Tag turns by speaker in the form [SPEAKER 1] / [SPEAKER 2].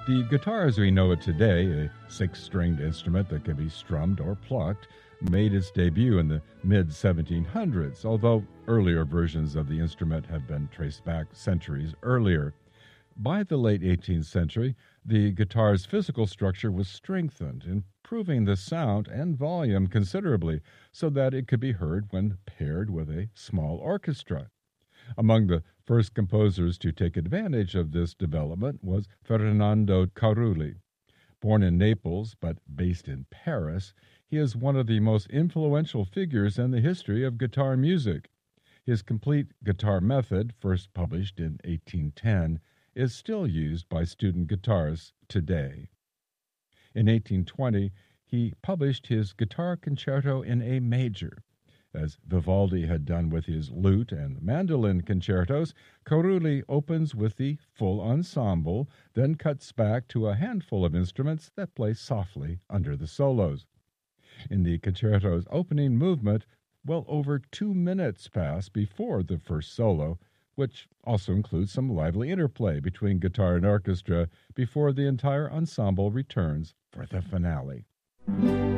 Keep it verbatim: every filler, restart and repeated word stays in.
[SPEAKER 1] The guitar as we know it today, a six-stringed instrument that can be strummed or plucked, made its debut in the mid seventeen hundreds, although earlier versions of the instrument have been traced back centuries earlier. By the late eighteenth century, the guitar's physical structure was strengthened, improving the sound and volume considerably so that it could be heard when paired with a small orchestra. Among the first composers to take advantage of this development was Fernando Carulli. Born in Naples but based in Paris, he is one of the most influential figures in the history of guitar music. His complete guitar method, first published in eighteen ten, is still used by student guitarists today. In eighteen twenty, he published his Guitar Concerto in A major. As Vivaldi had done with his lute and mandolin concertos, Carulli opens with the full ensemble, then cuts back to a handful of instruments that play softly under the solos. In the concerto's opening movement, well over two minutes pass before the first solo, which also includes some lively interplay between guitar and orchestra before the entire ensemble returns for the finale.